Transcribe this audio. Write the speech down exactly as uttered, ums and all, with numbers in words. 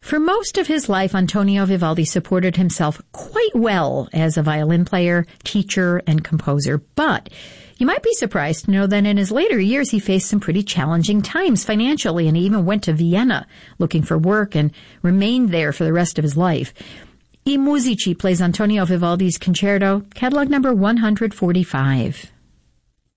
For most of his life, Antonio Vivaldi supported himself quite well as a violin player, teacher, and composer. But you might be surprised to know that in his later years, he faced some pretty challenging times financially, and he even went to Vienna looking for work and remained there for the rest of his life. I Musici plays Antonio Vivaldi's concerto, catalog number one hundred forty-five.